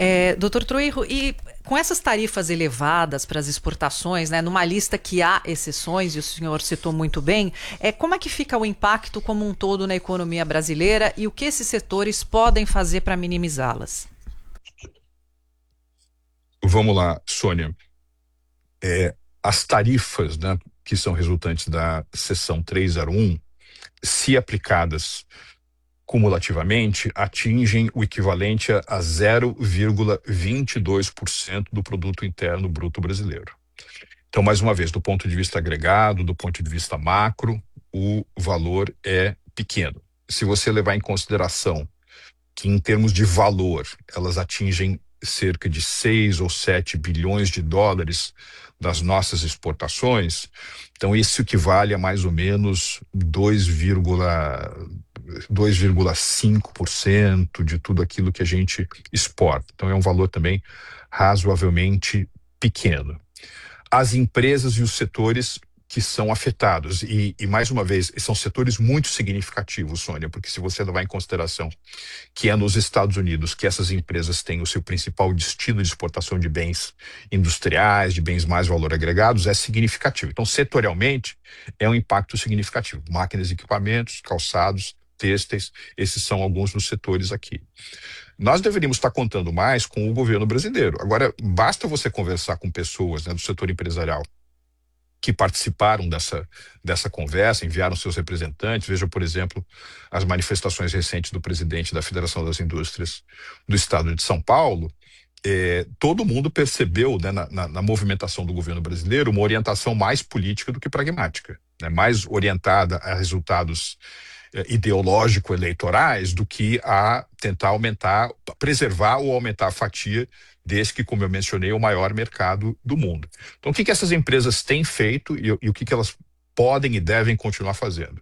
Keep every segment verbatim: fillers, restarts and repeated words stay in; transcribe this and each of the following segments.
É, doutor Truirro, e com essas tarifas elevadas para as exportações, né, numa lista que há exceções, e o senhor citou muito bem, é, como é que fica o impacto como um todo na economia brasileira e o que esses setores podem fazer para minimizá-las? Vamos lá, Sônia. É, as tarifas, né, que são resultantes da seção trezentos e um, se aplicadas cumulativamente, atingem o equivalente a zero vírgula vinte e dois por cento do produto interno bruto brasileiro. Então, mais uma vez, do ponto de vista agregado, do ponto de vista macro, o valor é pequeno. Se você levar em consideração que, em termos de valor, elas atingem cerca de seis ou sete bilhões de dólares das nossas exportações, então isso equivale a mais ou menos dois vírgula cinco por cento de tudo aquilo que a gente exporta. Então é um valor também razoavelmente pequeno. As empresas e os setores que são afetados, e, e mais uma vez, são setores muito significativos, Sônia, porque se você levar em consideração que é nos Estados Unidos que essas empresas têm o seu principal destino de exportação de bens industriais, de bens mais valor agregados, é significativo. Então, setorialmente, é um impacto significativo. Máquinas e equipamentos, calçados, têxteis, esses são alguns dos setores aqui. Nós deveríamos estar contando mais com o governo brasileiro. Agora, basta você conversar com pessoas, né, do setor empresarial que participaram dessa, dessa conversa, enviaram seus representantes. Veja, por exemplo, as manifestações recentes do presidente da Federação das Indústrias do Estado de São Paulo. É, todo mundo percebeu, né, na, na, na movimentação do governo brasileiro uma orientação mais política do que pragmática, né, mais orientada a resultados ideológico-eleitorais do que a tentar aumentar, preservar ou aumentar a fatia desse que, como eu mencionei, é o maior mercado do mundo. Então, o que, que essas empresas têm feito e, e o que, que elas podem e devem continuar fazendo?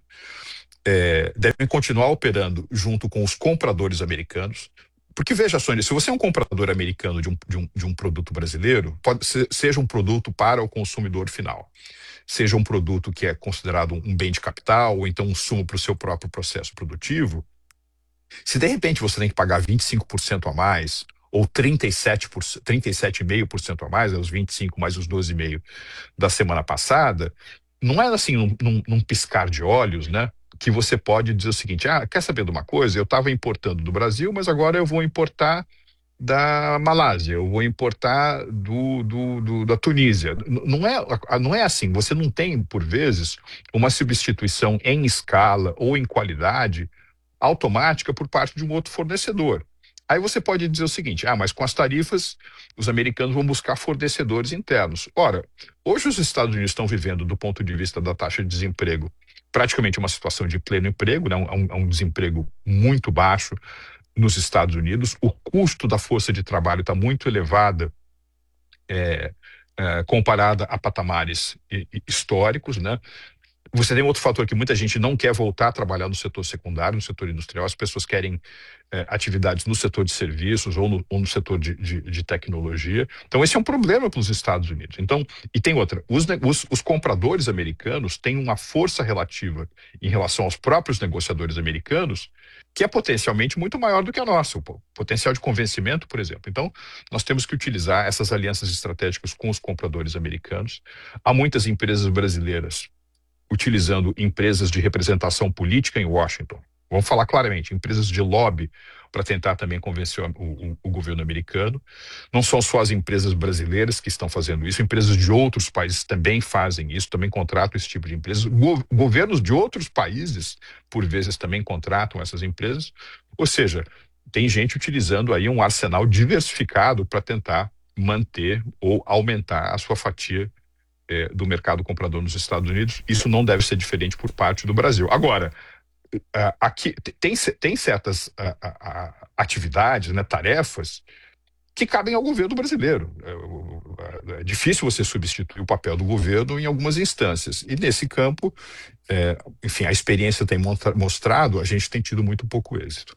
É, devem continuar operando junto com os compradores americanos, porque veja, Sônia, se você é um comprador americano de um, de um, de um produto brasileiro, pode ser, seja um produto para o consumidor final, seja um produto que é considerado um bem de capital, ou então um insumo para o seu próprio processo produtivo, se de repente você tem que pagar vinte e cinco por cento a mais, ou trinta e sete por cento, trinta e sete vírgula cinco por cento a mais, é os vinte e cinco mais os doze vírgula cinco da semana passada, não é assim num, num, num piscar de olhos, né? Que você pode dizer o seguinte: ah, quer saber de uma coisa? Eu estava importando do Brasil, mas agora eu vou importar da Malásia, eu vou importar do, do, do, da Tunísia. Não é, não é assim, você não tem, por vezes, uma substituição em escala ou em qualidade automática por parte de um outro fornecedor. Aí você pode dizer o seguinte: ah, mas com as tarifas, os americanos vão buscar fornecedores internos. Ora, hoje os Estados Unidos estão vivendo, do ponto de vista da taxa de desemprego, praticamente uma situação de pleno emprego, né? um, um desemprego muito baixo nos Estados Unidos. O custo da força de trabalho está muito elevado, é, é, comparada a patamares históricos, né? Você tem outro fator que muita gente não quer voltar a trabalhar no setor secundário, no setor industrial. As pessoas querem é, atividades no setor de serviços ou no, ou no setor de, de, de tecnologia. Então esse é um problema para os Estados Unidos. Então, e tem outra, os, os, os compradores americanos têm uma força relativa em relação aos próprios negociadores americanos que é potencialmente muito maior do que a nossa, o potencial de convencimento, por exemplo. Então, nós temos que utilizar essas alianças estratégicas com os compradores americanos. Há muitas empresas brasileiras utilizando empresas de representação política em Washington. Vamos falar claramente, empresas de lobby para tentar também convencer o, o, o governo americano. Não são só as empresas brasileiras que estão fazendo isso, empresas de outros países também fazem isso, também contratam esse tipo de empresas. Go- governos de outros países, por vezes, também contratam essas empresas. Ou seja, tem gente utilizando aí um arsenal diversificado para tentar manter ou aumentar a sua fatia É, do mercado comprador nos Estados Unidos. Isso não deve ser diferente por parte do Brasil. Agora, uh, aqui tem, tem certas uh, uh, atividades, né, tarefas, que cabem ao governo brasileiro. É, uh, é difícil você substituir o papel do governo em algumas instâncias. E nesse campo, é, enfim, a experiência tem mostrado, a gente tem tido muito pouco êxito.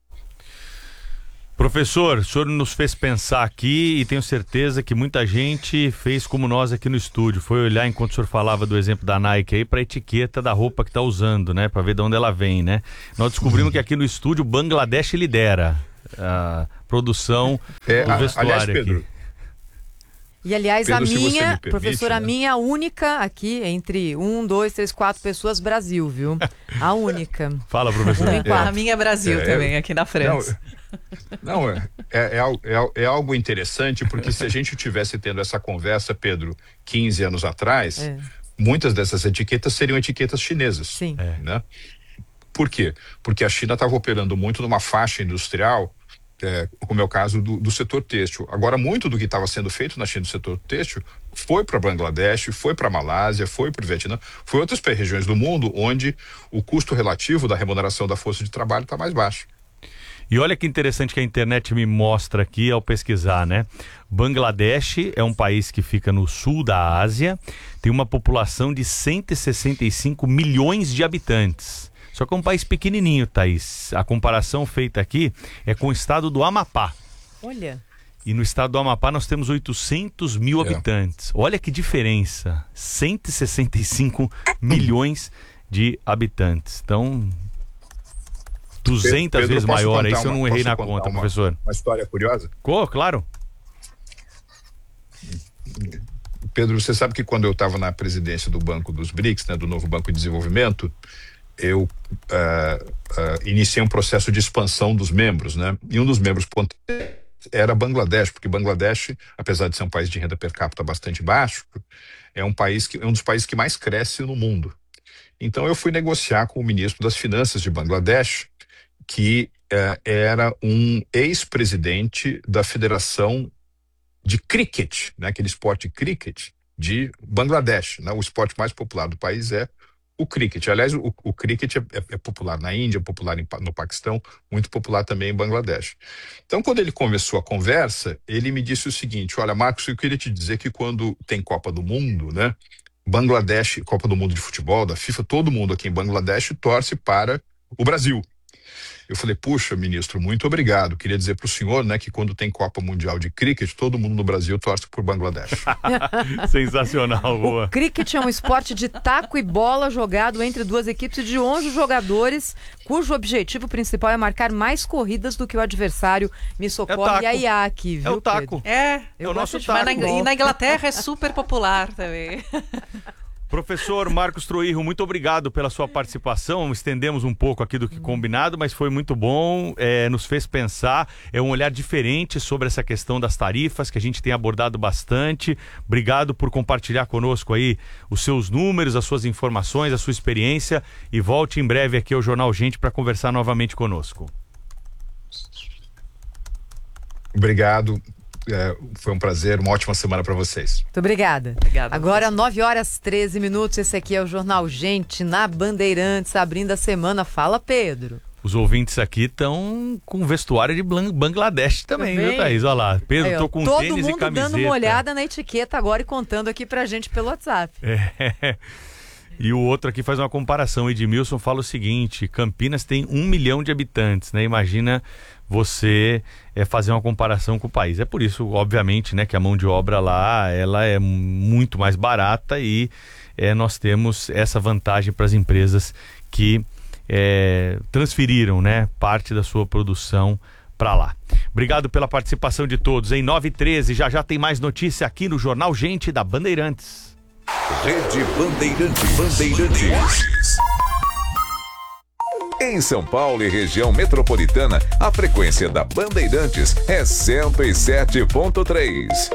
Professor, o senhor nos fez pensar aqui e tenho certeza que muita gente fez como nós aqui no estúdio, foi olhar enquanto o senhor falava do exemplo da Nike aí para a etiqueta da roupa que está usando, né, para ver de onde ela vem, né? Nós descobrimos que aqui no estúdio o Bangladesh lidera. a produção É, do a- vestuário aliás, Pedro, aqui. E, aliás, Pedro, a se você me minha, permite, professora, a né? minha única aqui, entre um, dois, três, quatro pessoas, Brasil, viu? A única. Fala, professor. Um em A quatro. minha é Brasil É, também, eu- aqui na França. Não, é, é, é, al- é al- é algo interessante, porque se a gente tivesse tendo essa conversa, Pedro, quinze anos atrás, É. muitas dessas etiquetas seriam etiquetas chinesas. Sim. Né? Por quê? Porque a China estava operando muito numa faixa industrial, é, como é o caso do, do setor têxtil. Agora, muito do que estava sendo feito na China do setor têxtil foi para Bangladesh, foi para a Malásia, foi para o Vietnã, foi outras regiões do mundo onde o custo relativo da remuneração da força de trabalho está mais baixo. E olha que interessante que a internet me mostra aqui ao pesquisar, né? Bangladesh é um país que fica no sul da Ásia, tem uma população de cento e sessenta e cinco milhões de habitantes. Só que é um país pequenininho, Thaís. A comparação feita aqui é com o estado do Amapá. Olha. E no estado do Amapá nós temos oitocentos mil É. habitantes. Olha que diferença. cento e sessenta e cinco milhões de habitantes. Então, duzentas Pedro, vezes posso maior. contar Isso eu uma- não errei posso na contar conta, uma- professor. Uma história curiosa? Pô, claro. Pedro, você sabe que quando eu estava na presidência do Banco dos B R I C S, né, do novo Banco de Desenvolvimento, eu uh, uh, iniciei um processo de expansão dos membros, né? E um dos membros era Bangladesh, porque Bangladesh, apesar de ser um país de renda per capita bastante baixo, é um país que é um dos países que mais cresce no mundo. Então eu fui negociar com o ministro das Finanças de Bangladesh, que uh, era um ex-presidente da Federação de cricket, né, aquele esporte cricket de Bangladesh, né? O esporte mais popular do país é o cricket. Aliás, o, o cricket é, é, é popular na Índia, popular em, no Paquistão, muito popular também em Bangladesh. Então, quando ele começou a conversa, ele me disse o seguinte: olha, Marcos, eu queria te dizer que quando tem Copa do Mundo, né, Bangladesh, Copa do Mundo de futebol, da FIFA, todo mundo aqui em Bangladesh torce para o Brasil. Eu falei, puxa, ministro, muito obrigado. Queria dizer para o senhor, né, que quando tem Copa Mundial de Cricket, todo mundo no Brasil torce por Bangladesh. Sensacional, boa. O cricket é um esporte de taco e bola jogado entre duas equipes de onze jogadores, cujo objetivo principal é marcar mais corridas do que o adversário. Me socorre taco. a I A aqui, viu, É o taco. Pedro? É, É Eu o nosso gosto de taco. mas na, e na Inglaterra é super popular também. Professor Marcos Troirro, muito obrigado pela sua participação. Estendemos um pouco aqui do que combinado, mas foi muito bom, é, nos fez pensar, é um olhar diferente sobre essa questão das tarifas, que a gente tem abordado bastante. Obrigado por compartilhar conosco aí os seus números, as suas informações, a sua experiência, e volte em breve aqui ao Jornal Gente para conversar novamente conosco. Obrigado. É, foi um prazer, uma ótima semana para vocês. Muito obrigada. Obrigada. Agora, nove horas e treze minutos. Esse aqui é o Jornal Gente na Bandeirantes, abrindo a semana. Fala, Pedro. Os ouvintes aqui estão com vestuário de Blan- Bangladesh também, Também. viu, Thaís? Olha lá, Pedro, Aí, ó, tô com todo tênis e mundo camiseta. dando uma olhada na etiqueta agora e contando aqui pra gente pelo WhatsApp. É. E o outro aqui faz uma comparação. Edmilson fala o seguinte: Campinas tem um milhão de habitantes, né? Imagina você é, fazer uma comparação com o país. É por isso, obviamente, né, que a mão de obra lá ela é muito mais barata e é, nós temos essa vantagem para as empresas que é, transferiram, né, parte da sua produção para lá. Obrigado pela participação de todos. Em nove e treze, já já tem mais notícia aqui no Jornal Gente da Bandeirantes. Rede Bandeirantes. Bandeirantes. Em São Paulo e região metropolitana, a frequência da Bandeirantes é cento e sete ponto três.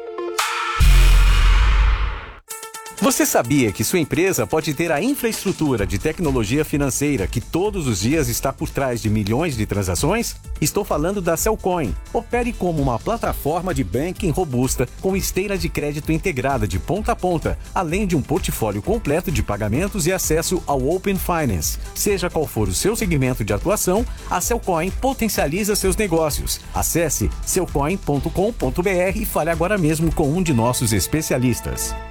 Você sabia que sua empresa pode ter a infraestrutura de tecnologia financeira que todos os dias está por trás de milhões de transações? Estou falando da Cellcoin. Opere como uma plataforma de banking robusta com esteira de crédito integrada de ponta a ponta, além de um portfólio completo de pagamentos e acesso ao Open Finance. Seja qual for o seu segmento de atuação, a Cellcoin potencializa seus negócios. Acesse cellcoin ponto com ponto br e fale agora mesmo com um de nossos especialistas.